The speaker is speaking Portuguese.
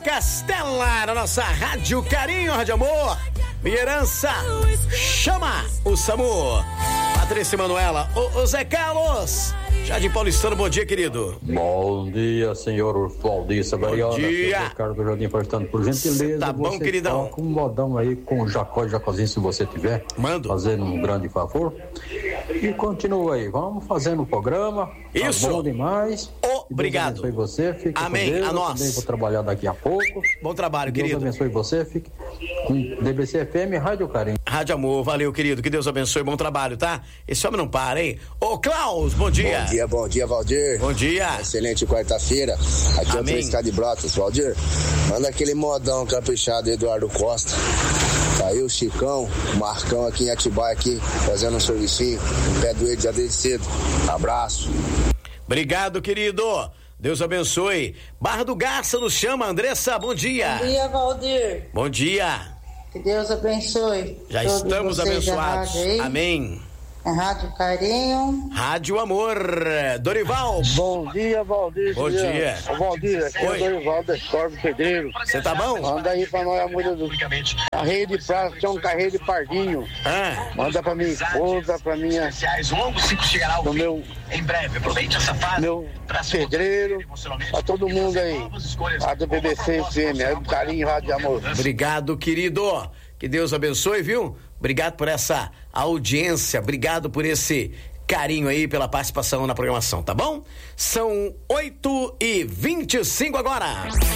Castela, na nossa Rádio Carinho, Rádio Amor. Minha herança, chama o SAMU. Patrícia Manuela, o Zé Carlos, Jardim Paulistano, bom dia, querido. Bom dia, senhor Valdir Sabariana. Bom dia. Zé Carlos do Jardim Paulistano, por gentileza. Tá bom, queridão? Com um modão aí, com o Jacozinho, se você tiver. Mando. Fazendo um grande favor. E continua aí, vamos fazendo o programa. Isso. Tá bom demais. Obrigado. Deus abençoe você, fique Amém, com Deus. a nós. Eu também vou trabalhar daqui a pouco. Bom trabalho, Deus querido. abençoe você, fique com DBC FM, Rádio Carinho. Rádio Amor, valeu, querido, que Deus abençoe, bom trabalho, tá? Esse homem não para, hein? Ô, Klaus, bom dia. Bom dia, Valdir. Bom dia. Excelente quarta-feira. Aqui é o 3K de Brotas. Valdir, manda aquele modão caprichado, Eduardo Costa. Tá aí o Chicão, o Marcão aqui em Atibaia, aqui, fazendo um servicinho. No pé do ele já desde cedo. Abraço. Obrigado, querido. Deus abençoe. Barra do Garça nos chama, Andressa, bom dia. Bom dia, Valdir. Bom dia. Que Deus abençoe. Já estamos abençoados. Amém. Rádio Carinho. Rádio Amor. Dorival. Bom dia, Valdir. Bom dia. Valdir, aqui Oi. é o Dorival da Estorvo Pedreiro. Você tá bom? Manda aí pra nós a mulher do carreiro de praça, tinha um carreiro de pardinho. Manda pra minha esposa, pra minha. Do meu. Em breve, aproveite essa fase. Meu pedreiro, pra todo mundo aí. A do BBC FM, é do Carinho Rádio Amor. Obrigado, querido. Que Deus abençoe, viu? Obrigado por essa audiência, obrigado por esse carinho aí, pela participação na programação, tá bom? São 8h25 agora.